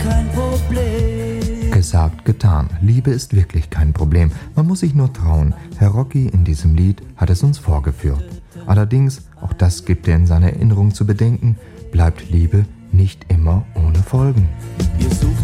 kein Problem. Gesagt, getan. Liebe ist wirklich kein Problem. Man muss sich nur trauen. Herr Rocky in diesem Lied hat es uns vorgeführt. Allerdings, auch das gibt er in seiner Erinnerung zu bedenken, bleibt Liebe nicht immer ohne Folgen. Ihr sucht